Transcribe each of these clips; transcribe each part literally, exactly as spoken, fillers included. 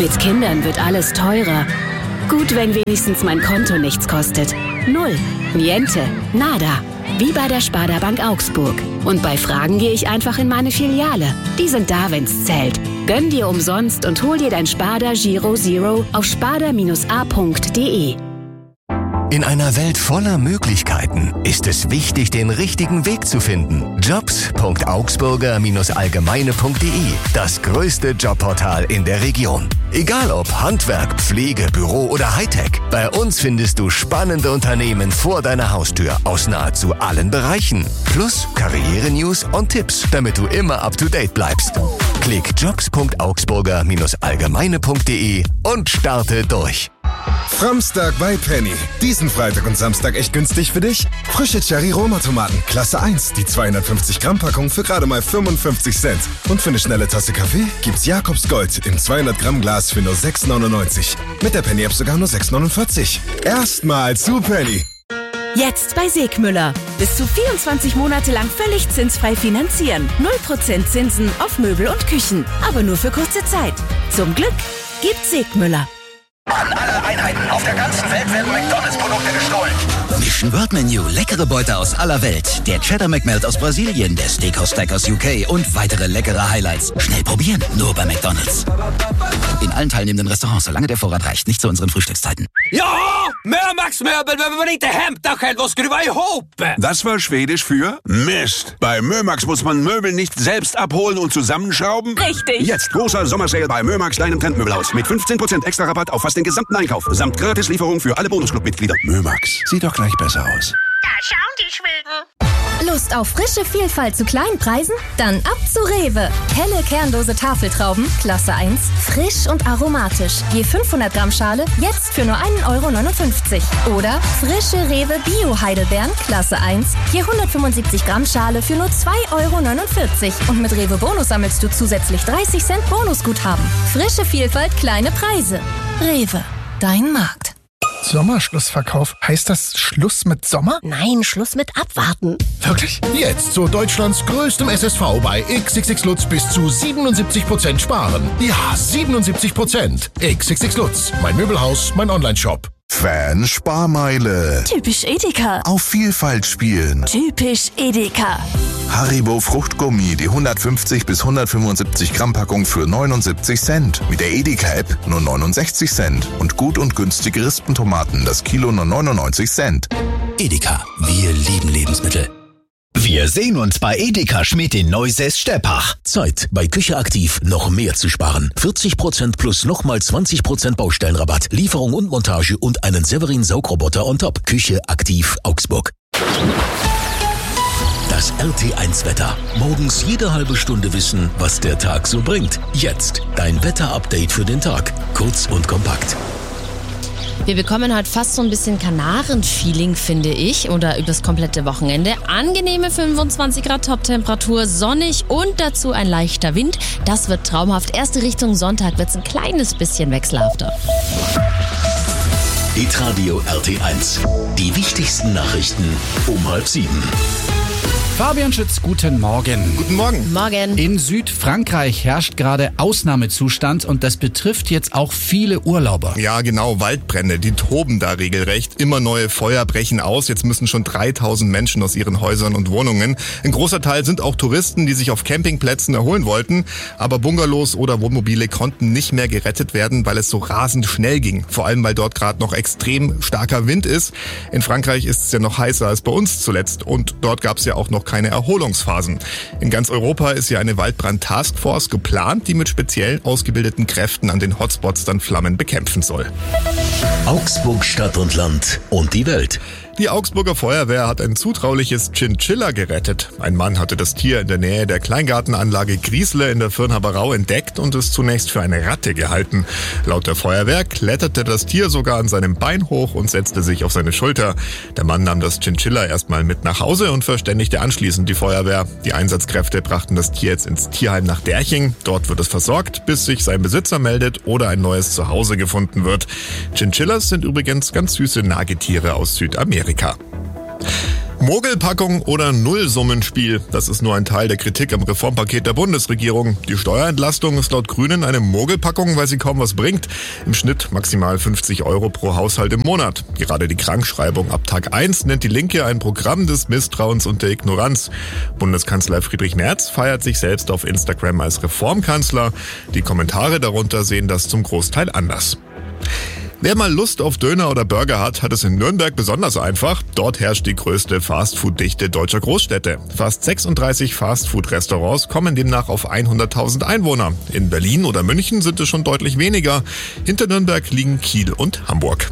Mit Kindern wird alles teurer. Gut, wenn wenigstens mein Konto nichts kostet. Null. Niente. Nada. Wie bei der Sparda Bank Augsburg. Und bei Fragen gehe ich einfach in meine Filiale. Die sind da, wenn's zählt. Gönn dir umsonst und hol dir dein Sparda Giro Zero auf sparda Bindestrich a Punkt de. In einer Welt voller Möglichkeiten ist es wichtig, den richtigen Weg zu finden. jobs Punkt augsburger Bindestrich allgemeine Punkt de, das größte Jobportal in der Region. Egal ob Handwerk, Pflege, Büro oder Hightech, bei uns findest du spannende Unternehmen vor deiner Haustür aus nahezu allen Bereichen. Plus Karriere-News und Tipps, damit du immer up-to-date bleibst. Klick jobs Punkt augsburger Bindestrich allgemeine Punkt de und starte durch. Framstag bei Penny. Diesen Freitag und Samstag echt günstig für dich? Frische Cherry-Roma-Tomaten, Klasse eins, die zweihundertfünfzig Gramm Packung für gerade mal fünfundfünfzig Cent. Und für eine schnelle Tasse Kaffee gibt's Jakobs Gold im zweihundert Gramm Glas für nur sechs neunundneunzig. Mit der Penny-App sogar nur sechs neunundvierzig. Erstmal zu Penny. Jetzt bei Segmüller. Bis zu vierundzwanzig Monate lang völlig zinsfrei finanzieren. null Prozent Zinsen auf Möbel und Küchen. Aber nur für kurze Zeit. Zum Glück gibt's Segmüller. An alle Einheiten auf der ganzen Welt werden McDonalds-Produkte gestohlen. Mission World Menu, leckere Beute aus aller Welt. Der Cheddar McMelt aus Brasilien, der Steakhouse Stack aus U K und weitere leckere Highlights. Schnell probieren, nur bei McDonalds. In allen teilnehmenden Restaurants, solange der Vorrat reicht, nicht zu unseren Frühstückszeiten. Ja, Mömax-Möbel behöver man inte hämta själv och skruva ihop. Das war Schwedisch für Mist. Bei Mömax muss man Möbel nicht selbst abholen und zusammenschrauben. Richtig. Jetzt großer Sommersale bei Mömax, deinem Trendmöbelhaus. Mit fünfzehn Prozent extra Rabatt auf fast den gesamten Einkauf. Samt Gratislieferung für alle Bonusclub-Mitglieder. Mömax, sieht doch gleich besser aus. Da schauen die Schweden. Lust auf frische Vielfalt zu kleinen Preisen? Dann ab zu Rewe. Helle kernlose Tafeltrauben, Klasse eins, frisch und aromatisch. Je fünfhundert Gramm Schale, jetzt für nur ein Euro neunundfünfzig. Oder frische Rewe Bio-Heidelbeeren, Klasse eins, je hundertfünfundsiebzig Gramm Schale für nur zwei Euro neunundvierzig. Und mit Rewe Bonus sammelst du zusätzlich dreißig Cent Bonusguthaben. Frische Vielfalt, kleine Preise. Rewe, dein Markt. Sommerschlussverkauf. Heißt das Schluss mit Sommer? Nein, Schluss mit Abwarten. Wirklich? Jetzt zu Deutschlands größtem S S V bei X X X Lutz bis zu siebenundsiebzig Prozent sparen. Ja, siebenundsiebzig Prozent. X X X Lutz, mein Möbelhaus, mein Onlineshop. Fan-Sparmeile. Typisch Edeka. Auf Vielfalt spielen. Typisch Edeka. Haribo Fruchtgummi, die hundertfünfzig bis hundertfünfundsiebzig Gramm Packung für neunundsiebzig Cent. Mit der Edeka-App nur neunundsechzig Cent. Und gut und günstige Rispentomaten, das Kilo nur neunundneunzig Cent. Edeka, wir lieben Lebensmittel. Wir sehen uns bei Edeka Schmidt in Neusäß-Steppach. Zeit, bei Küche aktiv noch mehr zu sparen. vierzig Prozent plus nochmal zwanzig Prozent Baustellenrabatt, Lieferung und Montage und einen Severin Saugroboter on top. Küche aktiv Augsburg. Das R T eins Wetter. Morgens jede halbe Stunde wissen, was der Tag so bringt. Jetzt dein Wetter-Update für den Tag. Kurz und kompakt. Wir bekommen heute fast so ein bisschen Kanaren-Feeling, finde ich, oder übers komplette Wochenende. Angenehme fünfundzwanzig Grad Top-Temperatur, sonnig und dazu ein leichter Wind. Das wird traumhaft. Erste Richtung Sonntag wird es ein kleines bisschen wechselhafter. Hitradio R T eins. Die wichtigsten Nachrichten um halb sieben. Fabian Schütz, guten Morgen. Guten Morgen. Morgen. In Südfrankreich herrscht gerade Ausnahmezustand und das betrifft jetzt auch viele Urlauber. Ja, genau, Waldbrände, die toben da regelrecht. Immer neue Feuer brechen aus. Jetzt müssen schon dreitausend Menschen aus ihren Häusern und Wohnungen. Ein großer Teil sind auch Touristen, die sich auf Campingplätzen erholen wollten. Aber Bungalows oder Wohnmobile konnten nicht mehr gerettet werden, weil es so rasend schnell ging. Vor allem, weil dort gerade noch extrem starker Wind ist. In Frankreich ist es ja noch heißer als bei uns zuletzt. Und dort gab es ja auch noch keine Erholungsphasen. In ganz Europa ist ja eine Waldbrand-Taskforce geplant, die mit speziell ausgebildeten Kräften an den Hotspots dann Flammen bekämpfen soll. Augsburg, Stadt und Land und die Welt. Die Augsburger Feuerwehr hat ein zutrauliches Chinchilla gerettet. Ein Mann hatte das Tier in der Nähe der Kleingartenanlage Griesle in der Firnhaberau entdeckt und es zunächst für eine Ratte gehalten. Laut der Feuerwehr kletterte das Tier sogar an seinem Bein hoch und setzte sich auf seine Schulter. Der Mann nahm das Chinchilla erstmal mit nach Hause und verständigte anschließend die Feuerwehr. Die Einsatzkräfte brachten das Tier jetzt ins Tierheim nach Derching. Dort wird es versorgt, bis sich sein Besitzer meldet oder ein neues Zuhause gefunden wird. Chinchillas sind übrigens ganz süße Nagetiere aus Südamerika. Mogelpackung oder Nullsummenspiel? Das ist nur ein Teil der Kritik am Reformpaket der Bundesregierung. Die Steuerentlastung ist laut Grünen eine Mogelpackung, weil sie kaum was bringt. Im Schnitt maximal fünfzig Euro pro Haushalt im Monat. Gerade die Krankschreibung ab Tag eins nennt die Linke ein Programm des Misstrauens und der Ignoranz. Bundeskanzler Friedrich Merz feiert sich selbst auf Instagram als Reformkanzler. Die Kommentare darunter sehen das zum Großteil anders. Wer mal Lust auf Döner oder Burger hat, hat es in Nürnberg besonders einfach. Dort herrscht die größte Fastfood-Dichte deutscher Großstädte. Fast sechsunddreißig Fastfood-Restaurants kommen demnach auf hunderttausend Einwohner. In Berlin oder München sind es schon deutlich weniger. Hinter Nürnberg liegen Kiel und Hamburg.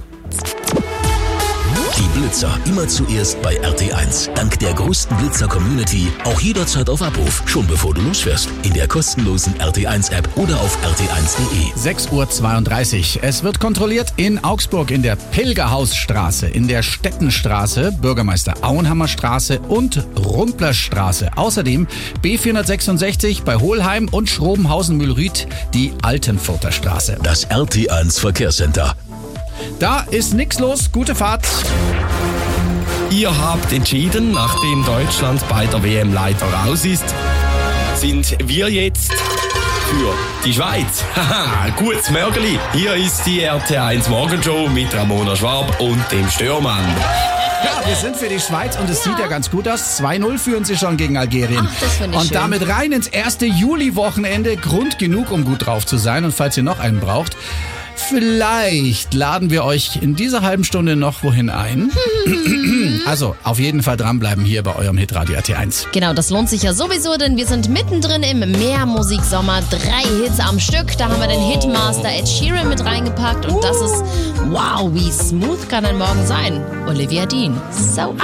Die Blitzer immer zuerst bei R T eins. Dank der größten Blitzer-Community auch jederzeit auf Abruf, schon bevor du losfährst. In der kostenlosen R T eins App oder auf r t eins punkt d e. sechs Uhr zweiunddreißig. Es wird kontrolliert in Augsburg in der Pilgerhausstraße, in der Stettenstraße, Bürgermeister Auenhammer Straße und Rumplerstraße. Außerdem B vierhundertsechsundsechzig bei Hohlheim und Schrobenhausen-Mühlrüth die Altenfurter Straße. Das R T eins Verkehrscenter. Da ist nix los. Gute Fahrt. Ihr habt entschieden, nachdem Deutschland bei der W M leider raus ist, sind wir jetzt für die Schweiz. Haha, gutes Mörgeli. Hier ist die R T eins Morgenshow mit Ramona Schwab und dem Störmann. Ja, wir sind für die Schweiz und es sieht ja ganz gut aus. zwei null führen sie schon gegen Algerien. Ach, das finde ich und schön. damit rein ins erste Juli-Wochenende. Grund genug, um gut drauf zu sein. Und falls ihr noch einen braucht, vielleicht laden wir euch in dieser halben Stunde noch wohin ein. Also auf jeden Fall dranbleiben hier bei eurem Hitradio R T eins. Genau, das lohnt sich ja sowieso, denn wir sind mittendrin im Mehrmusiksommer. Drei Hits am Stück. Da haben wir den Hitmaster Ed Sheeran mit reingepackt. Und das ist, wow, wie smooth kann ein Morgen sein. Olivia Dean. So